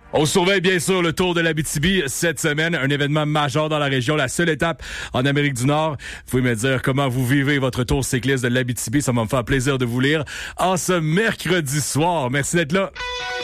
On surveille bien sûr le Tour de l'Abitibi cette semaine, un événement majeur dans la région, la seule étape en Amérique du Nord. Vous pouvez me dire comment vous vivez votre tour cycliste de l'Abitibi, ça va me faire plaisir de vous lire en ce mercredi soir. Merci d'être là.